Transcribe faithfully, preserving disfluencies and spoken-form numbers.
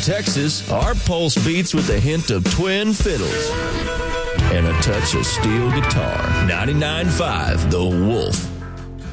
Texas, our pulse beats with a hint of twin fiddles and a touch of steel guitar. ninety-nine point five The Wolf.